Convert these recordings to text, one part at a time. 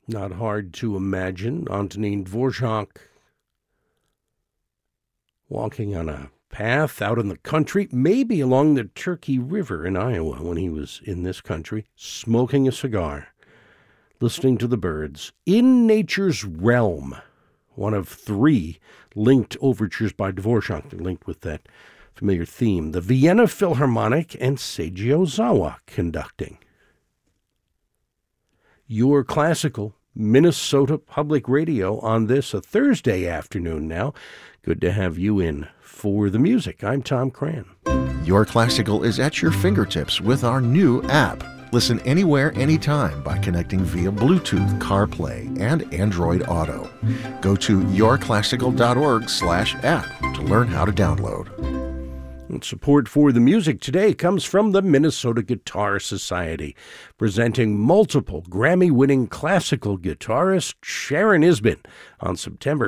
Not hard to imagine Antonin Dvorak walking on a path out in the country, maybe along the Turkey River in Iowa when he was in this country, smoking a cigar, listening to the birds. In Nature's Realm, one of three linked overtures by Dvorak, linked with that familiar theme. The Vienna Philharmonic and Seiji Ozawa conducting. Your Classical, Minnesota Public Radio on this, a Thursday afternoon now. Good to have you in for the music. I'm Tom Cran. Your Classical is at your fingertips with our new app. Listen anywhere, anytime by connecting via Bluetooth, CarPlay, and Android Auto. Go to yourclassical.org/app to learn how to download. And support for the music today comes from the Minnesota Guitar Society, presenting multiple Grammy-winning classical guitarist Sharon Isbin on September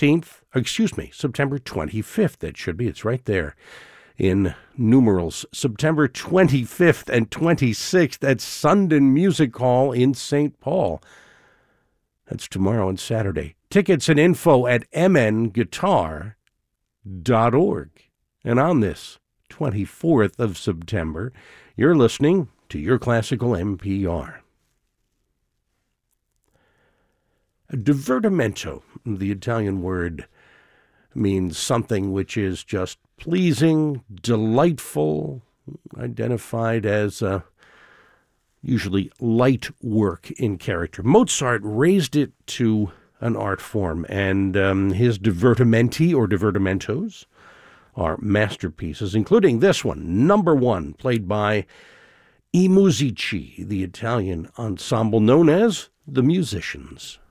25th, that should be, it's right there in numerals, September 25th and 26th at Sundin Music Hall in St. Paul. That's tomorrow and Saturday. Tickets and info at mnguitar.org. And on this 24th of September, you're listening to Your Classical NPR. Divertimento, the Italian word, means something which is just pleasing, delightful, identified as usually light work in character. Mozart raised it to an art form, and his divertimenti or divertimentos are masterpieces, including this one, number 1, played by I Musici, the Italian ensemble known as the Musicians.